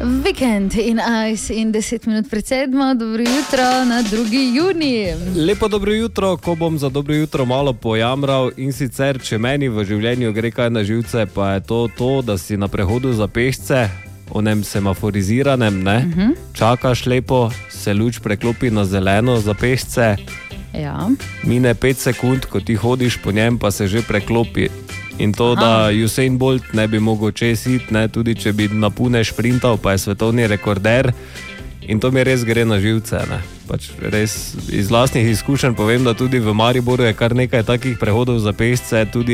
Vikend in Ice in 10 minut pred 7. Dobro jutro na 2. junij. Lepo dobro jutro, ko bom za dobro jutro malo pojamral in sicer, če meni v življenju gre kaj na živce, pa je to, da si na prehodu za pešce, onem semaforiziranem, ne, čakaš lepo, se luč preklopi na zeleno za pešce, mine 5 sekund, ko ti hodiš po njem, pa se že preklopi. In to, da Usain Bolt ne bi mogel čez iti, ne, tudi če bi napune šprintal, pa je svetovni rekorder. In to mi res gre na živce. Ne. Pač res iz vlastnih izkušenj povem, da tudi v Mariboru je kar nekaj takih prehodov za pešce, tudi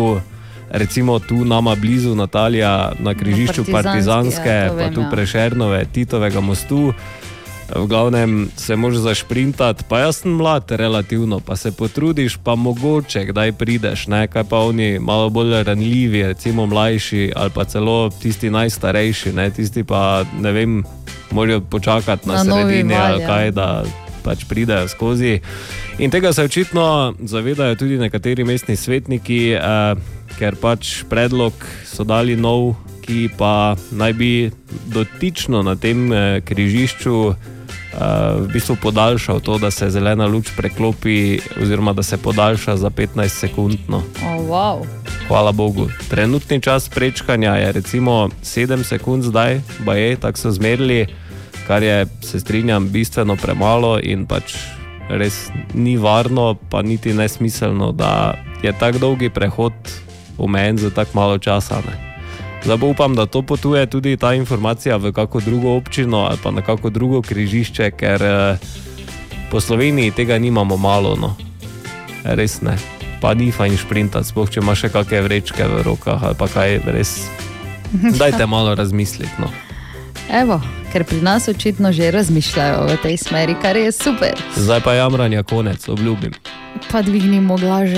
recimo tu nama blizu Natalija na križišču Partizanske, pa tu Prešernove, Titovega mostu. V glavnem se moraš zašprintati, pa jaz sem mlad relativno, pa se potrudiš, pa mogoče kdaj prideš, ne, kaj pa oni malo bolj ranljivi, recimo mlajši ali pa celo tisti najstarejši, ne, tisti pa, ne vem, morajo počakati na sredini ali kaj, da pač pridejo skozi. In tega se očitno zavedajo tudi nekateri mestni svetniki, ker pač predlog so dali nov, ki pa naj bi dotično na tem križišču v bistvu podaljšal to, da se zelena luč preklopi oziroma da se podaljša za 15 sekund. No. Hvala Bogu. Trenutni čas prečkanja je recimo 7 sekund zdaj, baje, tako so zmerili, kar je, se strinjam, bistveno premalo in pač res ni varno, pa niti nesmiselno, da je tak dolgi prehod omejen za tak malo časa. Ne. Zdaj upam, da to potuje tudi ta informacija v kako drugo občino ali pa na kako drugo križišče, ker po Sloveniji tega nimamo malo, no. Res ne. Pa ni fajn šprintati, sploh če imaš še kakšne vrečke v rokah ali pa kaj, res. Dajte malo razmisliti, no. Evo, ker pri nas očitno že razmišljajo v tej smeri, kar je super. Zdaj pa jamranja konec, obljubim. Pa dvignimo glaže.